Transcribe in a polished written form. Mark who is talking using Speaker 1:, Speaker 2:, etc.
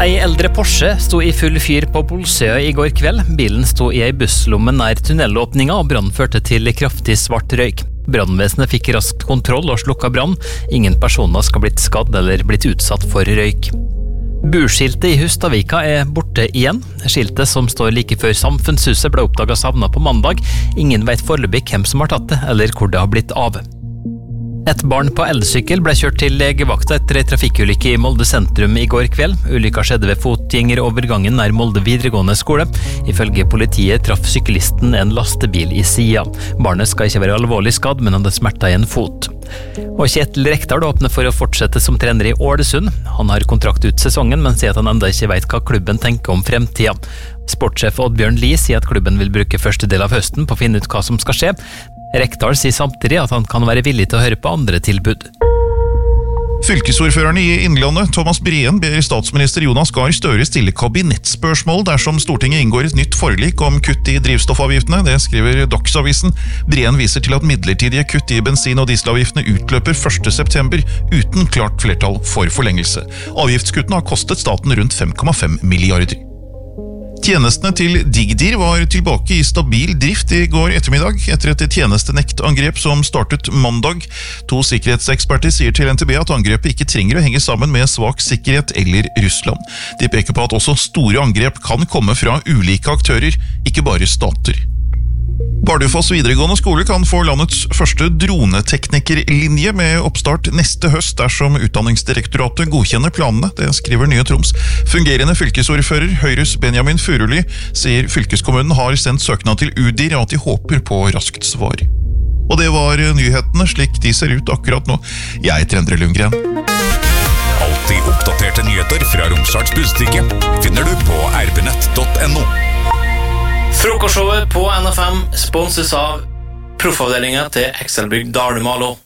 Speaker 1: Ei eldre Porsche sto i full fyr på Bolsøya i går kveld. Bilen sto i ei busslomme nær tunnelåpninga, og brannen førte til kraftig svart røyk. Brannvesenet fikk raskt kontroll og slukka brann. Ingen personer skal blitt skadd eller blitt utsatt for røyk. Burskiltet i Hustadvika er borte igjen. Skiltet som står like før Samfunnshuset ble oppdaget savnet på mandag. Ingen vet foreløpig hvem som har tatt det, eller hvor det har blitt av. Et barn på elsykkel ble kjørt til legevakta etter en trafikkulykke i Molde sentrum i går kveld. Ulykka skjedde ved fotgjengerovergangen nær Molde videregående skole. Ifølge politiet traff syklisten en lastebil i sida. Barnet skal ikke være alvorlig skadd, men hadde smerter i en fot. Og Kjetil Rekdal åpner for å fortsette som trener i Ålesund. Han har kontrakt ut sesongen, men sier at han enda ikke vet hva klubben tenker om fremtida. Sportssjef Oddbjørn Lie sier at klubben vil bruke første del av høsten på å finne ut hva som skal skje. Rekdal sier samtidig at han kan være villig til å høre på andre tilbud.
Speaker 2: Fylkesordførerne i Innlandet, Thomas Breen, ber statsminister Jonas Gahr Støre stille kabinettspørsmål dersom Stortinget inngår et nytt forlik om kutt i drivstoffavgiftene. Det skriver Dagsavisen. Breen viser til at midlertidige kutt i bensin- og dieselavgiftene utløper 1. september uten klart flertall for forlengelse. Avgiftskuttene har kostet staten rundt 5,5 milliarder. Tjenestene til Digdir var tilbake i stabil drift i går ettermiddag etter et tjenestenektangrep som startet mandag. 2 sikkerhetseksperter sier til NTB at angrepet ikke trenger å henge sammen med svak sikkerhet eller Russland. De peker på at også store angrep kan komme fra ulike aktører, ikke bare stater. Bardufoss videregående skole kan få landets første droneteknikerlinje med oppstart neste høst dersom Utdanningsdirektoratet godkjenner planene, det skriver Nye Troms. Fungerende fylkesordfører Høyres Benjamin Furuli sier fylkeskommunen har sendt søknad til UDIR og at de håper på raskt svar. Og det var nyhetene slik de ser ut akkurat nå. Jeg heter Endre Lundgren.
Speaker 3: Alltid oppdaterte nyheter fra Romsdals Budstikke finner du på rb.no.
Speaker 4: Frokostshowet på NFM sponses av proffavdelingen til Ekselbygd Dalmalo.